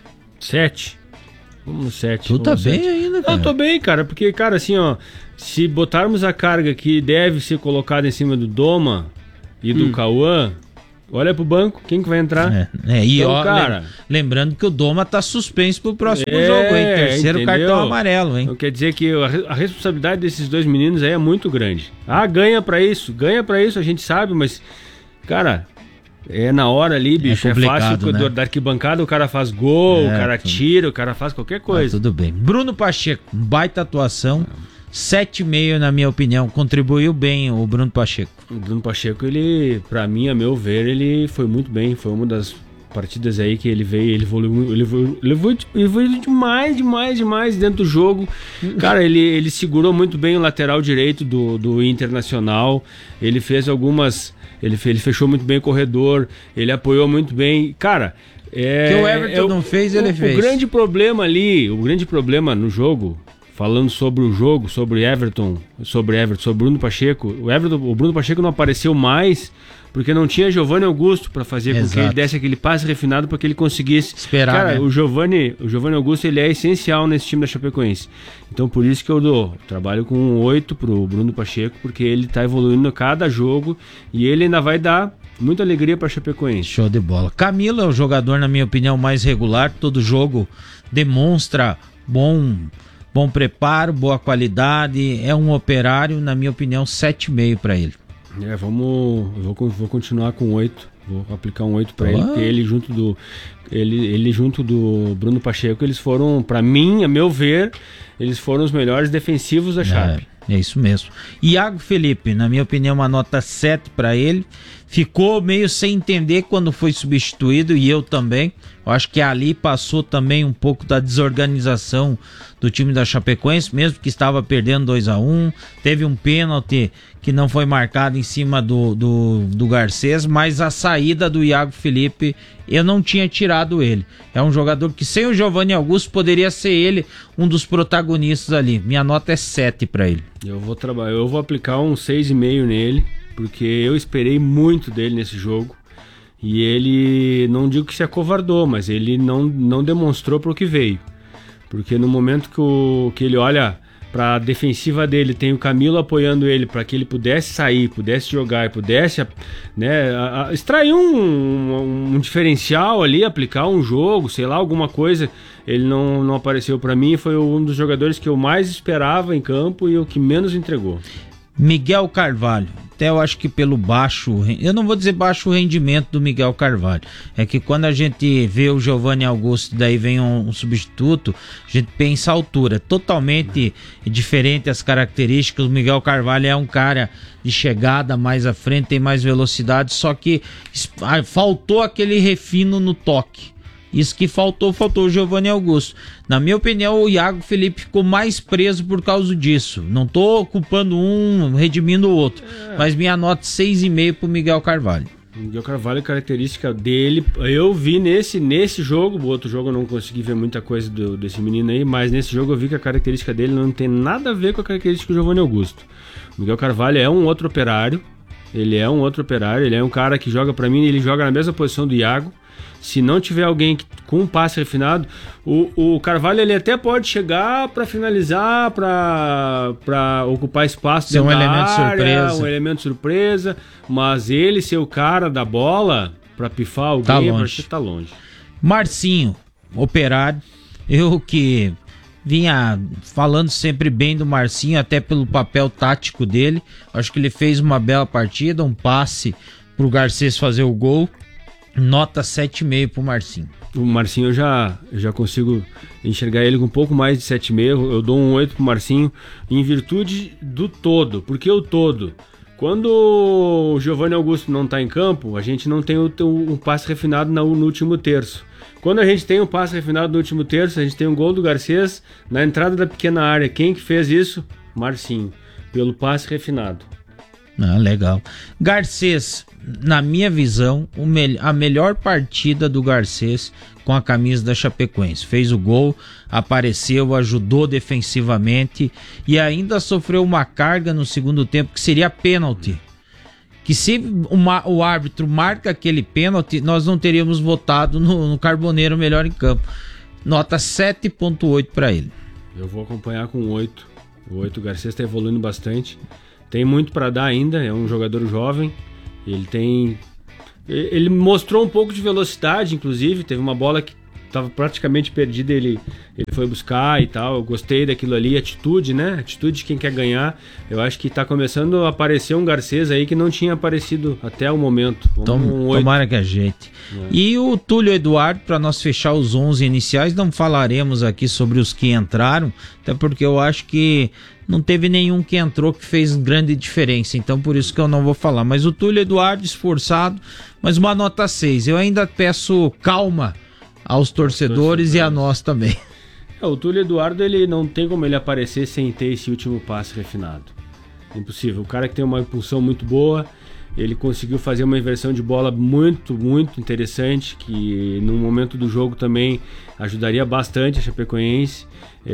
sete. Vamos no sete. Tu tá bem ainda, cara? Eu tô bem, cara, porque, cara, assim, ó, se botarmos a carga que deve ser colocada em cima do Doma e do hum. Cauã, olha pro banco, quem que vai entrar? É, é, e então, ó, cara, lembrando que o Doma tá suspenso pro próximo é, jogo, hein? Terceiro entendeu? cartão amarelo, hein? Então, quer dizer que a, a responsabilidade desses dois meninos aí é muito grande. Ah, ganha pra isso, ganha pra isso, a gente sabe, mas, cara, é na hora ali, bicho, é, é fácil, né? Da arquibancada o cara faz gol, é, o cara tudo. tira, o cara faz qualquer coisa. Ah, tudo bem. Bruno Pacheco, baita atuação. sete e meio na minha opinião, contribuiu bem o Bruno Pacheco. O Bruno Pacheco, ele, pra mim, a meu ver, ele foi muito bem, foi uma das partidas aí que ele veio, ele evoluiu, ele evoluiu, ele evoluiu, ele evoluiu demais, demais, demais dentro do jogo. Cara, ele, ele segurou muito bem o lateral direito do, do Internacional, ele fez algumas, ele, ele fechou muito bem o corredor, ele apoiou muito bem, cara... É, que o Everton é, não fez, ele o, fez. O grande problema ali, o grande problema no jogo... Falando sobre o jogo, sobre Everton, sobre Everton, sobre Bruno Pacheco, o Everton, o Bruno Pacheco não apareceu mais porque não tinha Giovanni Augusto para fazer Exato. com que ele desse aquele passe refinado para que ele conseguisse esperar. Cara, né? o Giovanni, o Giovanni Augusto, ele é essencial nesse time da Chapecoense. Então por isso que eu dou, eu trabalho com um oito pro Bruno Pacheco, porque ele tá evoluindo a cada jogo e ele ainda vai dar muita alegria para Chapecoense. Show de bola. Camilo é o jogador, na minha opinião, mais regular, todo jogo demonstra bom Bom preparo, boa qualidade, é um operário, na minha opinião, sete e meio para ele. É, vamos, eu vou, vou continuar com oito, vou aplicar um oito para ele, porque ele junto do ele, ele junto do Bruno Pacheco, eles foram, para mim, a meu ver, eles foram os melhores defensivos da Chape. É, é isso mesmo. Iago Felipe, na minha opinião, uma nota sete para ele. Ficou meio sem entender quando foi substituído, e eu também. Eu acho que ali passou também um pouco da desorganização do time da Chapecoense, mesmo que estava perdendo dois a um. Teve um pênalti que não foi marcado em cima do, do, do Garcês, mas a saída do Iago Felipe, eu não tinha tirado ele. É um jogador que sem o Giovanni Augusto poderia ser ele um dos protagonistas ali. Minha nota é sete para ele. Eu vou trabalhar, eu vou aplicar um seis e meio nele, porque eu esperei muito dele nesse jogo. E ele, não digo que se acovardou, mas ele não, não demonstrou para o que veio. Porque no momento que, o, que ele olha para a defensiva dele, tem o Camilo apoiando ele para que ele pudesse sair, pudesse jogar e pudesse, né, a, a, extrair um, um, um diferencial ali, aplicar um jogo, sei lá, alguma coisa. Ele não, não apareceu para mim, foi um dos jogadores que eu mais esperava em campo e o que menos entregou. Miguel Carvalho, até eu acho que pelo baixo, eu não vou dizer baixo rendimento do Miguel Carvalho, é que quando a gente vê o Giovanni Augusto, daí vem um, um substituto, a gente pensa a altura, totalmente diferente as características. O Miguel Carvalho é um cara de chegada mais à frente, tem mais velocidade, só que faltou aquele refino no toque. Isso que faltou, faltou o Giovanni Augusto. Na minha opinião, o Iago Felipe ficou mais preso por causa disso. Não tô culpando um, redimindo o outro. É. Mas minha nota seis e meio pro Miguel Carvalho. Miguel Carvalho, a característica dele, eu vi nesse, nesse jogo, o outro jogo eu não consegui ver muita coisa do, desse menino aí, mas nesse jogo eu vi que a característica dele não tem nada a ver com a característica do Giovanni Augusto. O Miguel Carvalho é um outro operário, ele é um outro operário, ele é um cara que joga pra mim, ele joga na mesma posição do Iago. Se não tiver alguém que, com um passe refinado, o, o Carvalho ele até pode chegar para finalizar, para ocupar espaço dentro um da elemento área, surpresa. um elemento surpresa, mas ele ser o cara da bola para pifar alguém, tá longe. Tá longe. Marcinho, operário, eu que vinha falando sempre bem do Marcinho, até pelo papel tático dele, acho que ele fez uma bela partida, um passe pro Garcês fazer o gol. Nota sete vírgula cinco pro Marcinho. O Marcinho eu já, eu já consigo enxergar ele com um pouco mais de sete vírgula cinco. Eu dou um oito pro Marcinho em virtude do todo. Porque o todo, quando o Giovanni Augusto não tá em campo, a gente não tem o, o, o passe refinado no, no último terço. Quando a gente tem um passe refinado no último terço, a gente tem um gol do Garcês na entrada da pequena área. Quem que fez isso? Marcinho, pelo passe refinado. Ah, legal. Garcês, na minha visão, o me- a melhor partida do Garcês com a camisa da Chapecoense. Fez o gol, apareceu, ajudou defensivamente e ainda sofreu uma carga no segundo tempo que seria pênalti. Que se uma, o árbitro marca aquele pênalti, nós não teríamos votado no, no Carboneiro melhor em campo. Nota sete vírgula oito para ele. Eu vou acompanhar com oito. O oito, o Garcês está evoluindo bastante. Tem muito para dar ainda, é um jogador jovem. Ele tem... Ele mostrou um pouco de velocidade, inclusive. Teve uma bola que estava praticamente perdida, ele, ele foi buscar e tal. Eu gostei daquilo ali, atitude, né? Atitude de quem quer ganhar. Eu acho que está começando a aparecer um Garcês aí que não tinha aparecido até o momento. Tom, um tomara que ajeite. É. E o Túlio Eduardo, para nós fechar os onze iniciais, não falaremos aqui sobre os que entraram, até porque eu acho que não teve nenhum que entrou que fez grande diferença, então por isso que eu não vou falar. Mas o Túlio Eduardo, esforçado, mas uma nota seis. Eu ainda peço calma aos torcedores e a nós também. É, o Túlio Eduardo, ele não tem como ele aparecer sem ter esse último passe refinado. Impossível. O cara que tem uma impulsão muito boa, ele conseguiu fazer uma inversão de bola muito, muito interessante, que no momento do jogo também ajudaria bastante a Chapecoense.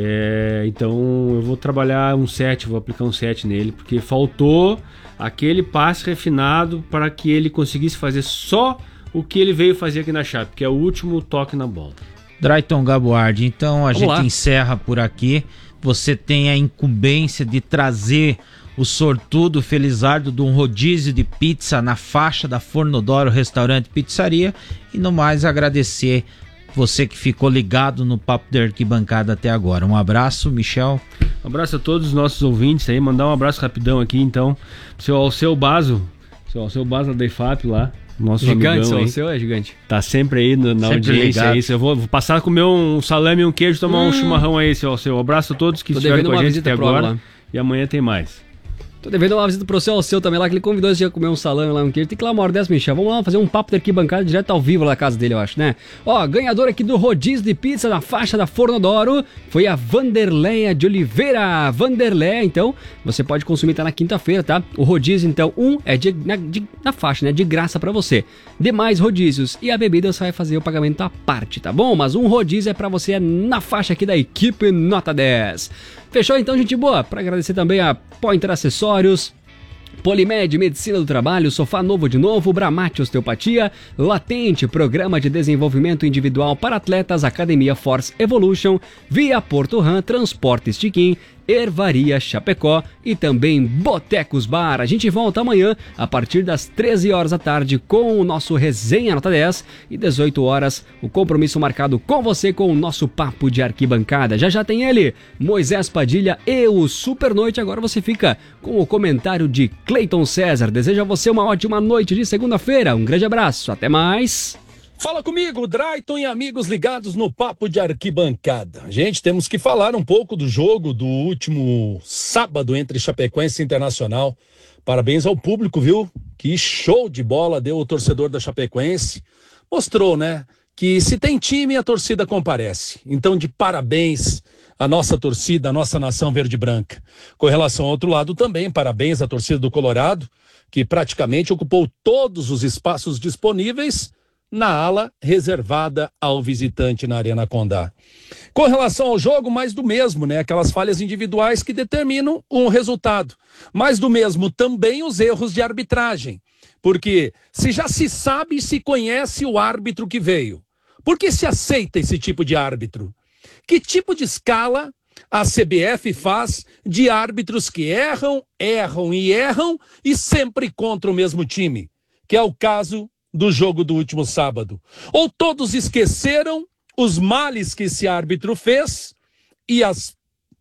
É, então eu vou trabalhar um sete, vou aplicar um sete nele, porque faltou aquele passe refinado para que ele conseguisse fazer só o que ele veio fazer aqui na Chape, que é o último toque na bola. Drayton Gaboardi, então a Vamos gente lá. encerra por aqui. Você tem a incumbência de trazer o sortudo Felizardo de um rodízio de pizza na faixa da Fornodoro Restaurante e Pizzaria. E no mais, agradecer você que ficou ligado no Papo de Arquibancada até agora. Um abraço, Michel. Um abraço a todos os nossos ouvintes aí, mandar um abraço rapidão aqui então, seu Alceu Bazo, seu Alceu Bazo da I F A P lá, nosso Gigante, seu amigão aí. Alceu é gigante. Tá sempre aí no- na Sempre audiência ligado. aí. Eu vou, vou passar a comer um salame e um queijo, tomar Hum. um chimarrão aí, seu Alceu. Um abraço a todos que Tô estiveram devendo com a uma gente visita até pro agora. lá. E amanhã tem mais. Tô devendo uma visita pro seu Alceu também lá, que ele convidou esse dia a comer um salame lá, um queijo. Tem que ir lá uma hora dessa, Michel. Vamos lá fazer um papo de arquibancada direto ao vivo lá na casa dele, eu acho, né? Ó, ganhador aqui do rodízio de pizza na faixa da Fornodoro foi a Vanderleia de Oliveira. Vanderleia, então, você pode consumir, tá na quinta-feira, tá? O rodízio, então, um é de, na, de- na faixa, né? De graça pra você. Demais rodízios e a bebida você vai fazer o pagamento à parte, tá bom? Mas um rodízio é pra você na faixa aqui da equipe Nota dez. Fechou então, gente boa? Pra agradecer também a Pointer Acessórios, Polimed, Medicina do Trabalho, Sofá Novo de Novo, Bramate Osteopatia, Latente, Programa de Desenvolvimento Individual para Atletas, Academia Force Evolution, Via Porto Ram, Transportes Tiquim, Ervaria Chapecó e também Botecos Bar. A gente volta amanhã a partir das treze horas da tarde com o nosso Resenha Nota dez e dezoito horas o compromisso marcado com você com o nosso Papo de Arquibancada. Já já tem ele, Moisés Padilha e o Super Noite. Agora você fica com o comentário de Cleiton César. Desejo a você uma ótima noite de segunda-feira. Um grande abraço, até mais. Fala comigo, Drayton e amigos ligados no Papo de Arquibancada. Gente, temos que falar um pouco do jogo do último sábado entre Chapecoense e Internacional. Parabéns ao público, viu? Que show de bola deu o torcedor da Chapecoense. Mostrou, né, que se tem time, a torcida comparece. Então, de parabéns à nossa torcida, à nossa nação verde-branca. Com relação ao outro lado também, parabéns à torcida do Colorado, que praticamente ocupou todos os espaços disponíveis na ala reservada ao visitante na Arena Condá. Com relação ao jogo, mais do mesmo, né? Aquelas falhas individuais que determinam um resultado. Mais do mesmo também os erros de arbitragem. Porque se já se sabe e se conhece o árbitro que veio, por que se aceita esse tipo de árbitro? Que tipo de escala a C B F faz de árbitros que erram, erram e erram e sempre contra o mesmo time? Que é o caso do jogo do último sábado. Ou todos esqueceram os males que esse árbitro fez e as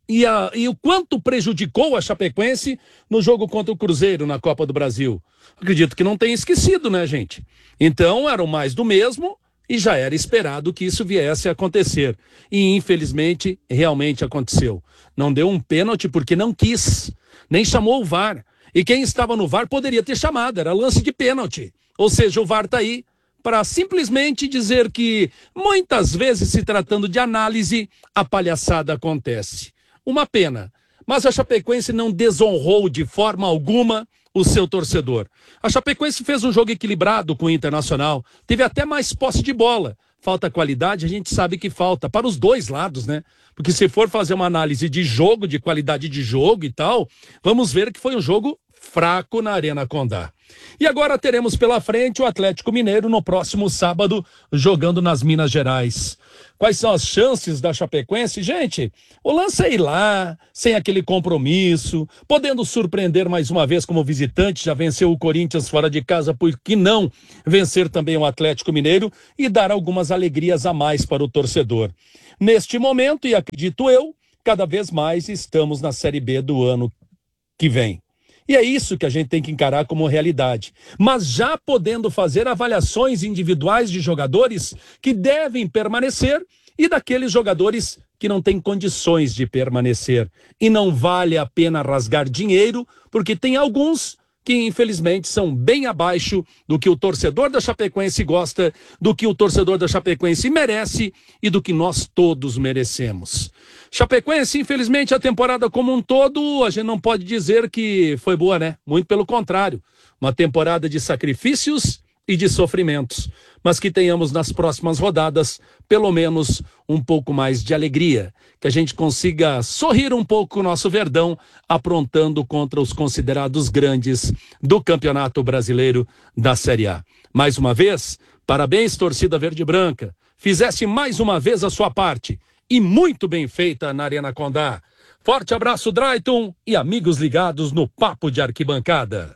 e, a, e o quanto prejudicou a Chapecoense no jogo contra o Cruzeiro na Copa do Brasil. Acredito que não tenha esquecido, né, gente? Então, era o mais do mesmo e já era esperado que isso viesse a acontecer. E, infelizmente, realmente aconteceu. Não deu um pênalti porque não quis, nem chamou o V A R. E quem estava no V A R poderia ter chamado, era lance de pênalti. Ou seja, o V A R está aí para simplesmente dizer que, muitas vezes, se tratando de análise, a palhaçada acontece. Uma pena, mas a Chapecoense não desonrou de forma alguma o seu torcedor. A Chapecoense fez um jogo equilibrado com o Internacional, teve até mais posse de bola. Falta qualidade, a gente sabe que falta, para os dois lados, né? Porque se for fazer uma análise de jogo, de qualidade de jogo e tal, vamos ver que foi um jogo fraco na Arena Condá. E agora teremos pela frente o Atlético Mineiro no próximo sábado, jogando nas Minas Gerais. Quais são as chances da Chapecoense? Gente, o lance é ir lá, sem aquele compromisso, podendo surpreender mais uma vez como visitante, já venceu o Corinthians fora de casa, por que não vencer também o Atlético Mineiro e dar algumas alegrias a mais para o torcedor. Neste momento, e acredito eu, cada vez mais estamos na Série B do ano que vem. E é isso que a gente tem que encarar como realidade. Mas já podendo fazer avaliações individuais de jogadores que devem permanecer e daqueles jogadores que não têm condições de permanecer. E não vale a pena rasgar dinheiro, porque tem alguns que infelizmente são bem abaixo do que o torcedor da Chapecoense gosta, do que o torcedor da Chapecoense merece e do que nós todos merecemos. Chapecoense, infelizmente, a temporada como um todo, a gente não pode dizer que foi boa, né? Muito pelo contrário. Uma temporada de sacrifícios e de sofrimentos. Mas que tenhamos nas próximas rodadas, pelo menos, um pouco mais de alegria. Que a gente consiga sorrir um pouco com o nosso Verdão, aprontando contra os considerados grandes do Campeonato Brasileiro da Série A. Mais uma vez, parabéns, torcida verde e branca. Fizesse mais uma vez a sua parte. E muito bem feita na Arena Condá. Forte abraço, Drayton, e amigos ligados no Papo de Arquibancada.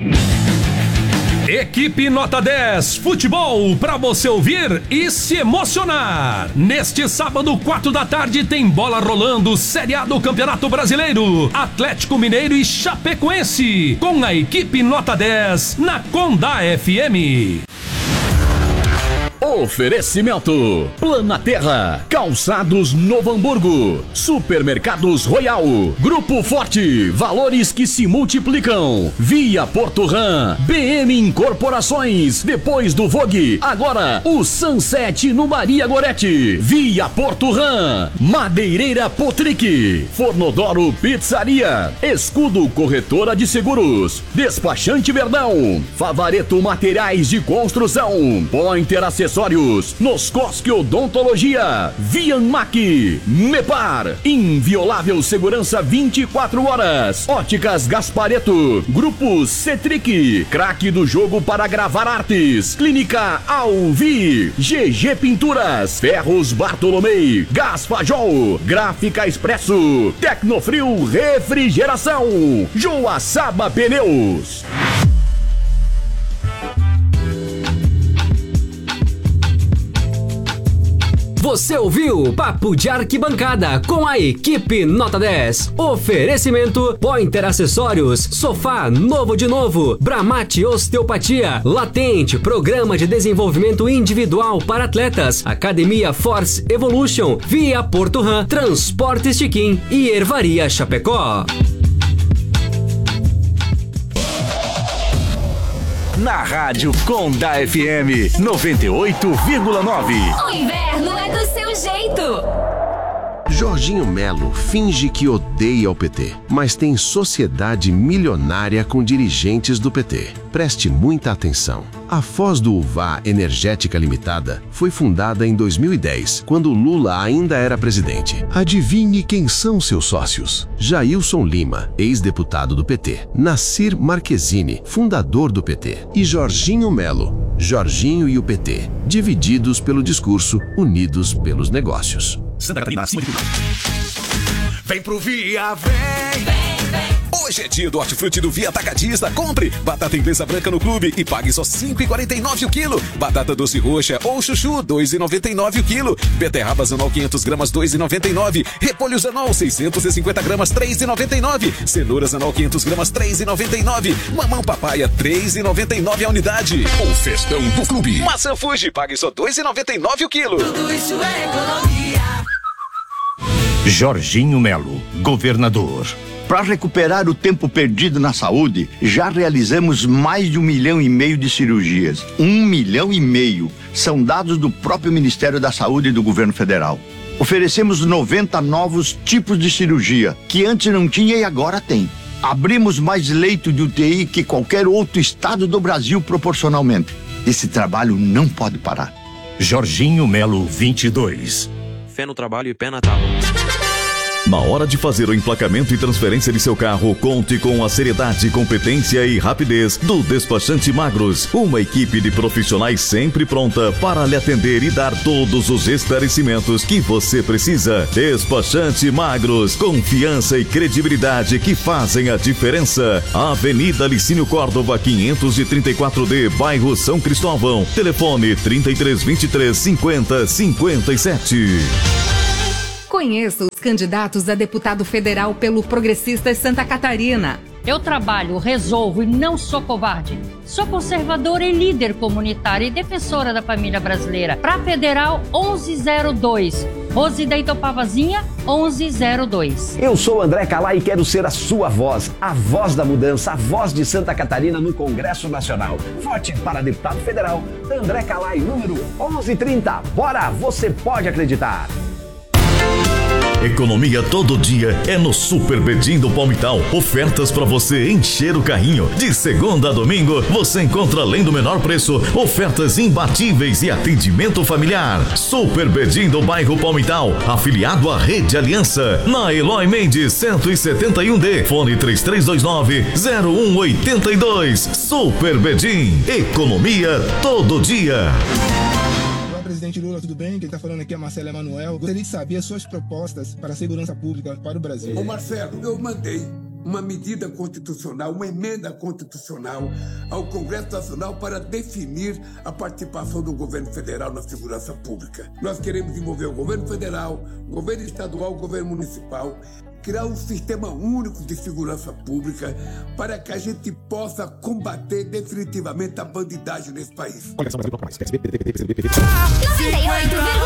Equipe Nota dez, futebol para você ouvir e se emocionar. Neste sábado, quatro da tarde, tem bola rolando, Série A do Campeonato Brasileiro. Atlético Mineiro e Chapecoense, com a equipe Nota dez na Condá F M. Oferecimento: Planaterra, Calçados Novo Hamburgo, Supermercados Royal, Grupo Forte, valores que se multiplicam, Via Porto Ram, B M Incorporações, depois do Vogue, agora o Sunset no Maria Gorete, Via Porto Ram, Madeireira Potric, Fornodoro Pizzaria, Escudo Corretora de Seguros, Despachante Verdão, Favareto Materiais de Construção, Pointer Acessórios, Noscosque Odontologia, Vianmac, Mepar, Inviolável Segurança vinte e quatro horas, Óticas Gaspareto, Grupo Cetric, Craque do Jogo para Gravar Artes, Clínica Alvi, G G Pinturas, Ferros Bartolomei, Gás Fajol, Gráfica Expresso, Tecnofrio Refrigeração, Joaçaba Pneus. Você ouviu Papo de Arquibancada com a equipe Nota dez. Oferecimento: Pointer Acessórios, Sofá novo de novo, Bramate Osteopatia, Latente, Programa de Desenvolvimento Individual para Atletas, Academia Force Evolution, Via Porto Ram, Transporte Chiquim e Ervaria Chapecó. Na Rádio Condá F M noventa e oito vírgula nove. O inverno é do seu jeito. Jorginho Melo finge que odeia o P T, mas tem sociedade milionária com dirigentes do P T. Preste muita atenção. A Foz do Uvá Energética Limitada foi fundada em dois mil e dez, quando Lula ainda era presidente. Adivinhe quem são seus sócios? Jailson Lima, ex-deputado do P T. Nassir Marquezine, fundador do P T. E Jorginho Melo, Jorginho e o P T, divididos pelo discurso, unidos pelos negócios. Santa Catarina, acima de tudo. Vem pro Via, vem, vem, vem. Hoje é dia do hortifruti do Via Atacadista. Compre batata inglesa branca no clube e pague só cinco reais e quarenta e nove centavos o quilo. Batata doce roxa ou chuchu, dois reais e noventa e nove centavos o quilo. Beterrabas anol quinhentos gramas, dois reais e noventa e nove centavos. Repolhos anol seiscentos e cinquenta gramas, três reais e noventa e nove centavos. Cenouras anol quinhentos gramas, três reais e noventa e nove centavos. Mamão papaya, três reais e noventa e nove centavos a unidade. O festão do clube. Maçã Fuji, pague só dois reais e noventa e nove centavos o quilo. Tudo isso é economia. Jorginho Melo, governador. Para recuperar o tempo perdido na saúde, já realizamos mais de um milhão e meio de cirurgias. Um milhão e meio. São dados do próprio Ministério da Saúde e do Governo Federal. Oferecemos noventa novos tipos de cirurgia, que antes não tinha e agora tem. Abrimos mais leito de U T I que qualquer outro estado do Brasil proporcionalmente. Esse trabalho não pode parar. Jorginho Melo, vinte e dois. Fé no trabalho e pé na tábua. Na hora de fazer o emplacamento e transferência de seu carro, conte com a seriedade, competência e rapidez do Despachante Magros. Uma equipe de profissionais sempre pronta para lhe atender e dar todos os esclarecimentos que você precisa. Despachante Magros, confiança e credibilidade que fazem a diferença. Avenida Licínio Córdova, quinhentos e trinta e quatro D, bairro São Cristóvão. Telefone trinta e três, vinte e três, cinquenta, cinquenta e sete. Conheça os candidatos a deputado federal pelo Progressistas Santa Catarina. Eu trabalho, resolvo e não sou covarde. Sou conservadora e líder comunitária e defensora da família brasileira. Para Federal, onze zero dois. Rose da Itopavazinha, onze zero dois. Eu sou André Calai e quero ser a sua voz, a voz da mudança, a voz de Santa Catarina no Congresso Nacional. Vote para deputado federal, André Calai, número onze trinta. Bora, você pode acreditar. Economia todo dia é no Super Bedim do Palmital. Ofertas para você encher o carrinho. De segunda a domingo, você encontra, além do menor preço, ofertas imbatíveis e atendimento familiar. Super Bedim do bairro Palmital, afiliado à Rede Aliança. Na Eloy Mendes, cento e setenta e um D. Fone três três dois nove, zero um oito dois. Super Bedim. Economia todo dia. Presidente Lula, tudo bem? Quem está falando aqui é Marcelo Emanuel. Gostaria de saber as suas propostas para a segurança pública para o Brasil. Ô Marcelo, eu mandei uma medida constitucional, uma emenda constitucional ao Congresso Nacional para definir a participação do governo federal na segurança pública. Nós queremos envolver o governo federal, o governo estadual, o governo municipal, criar um sistema único de segurança pública para que a gente possa combater definitivamente a bandidagem nesse país. noventa e oito vírgula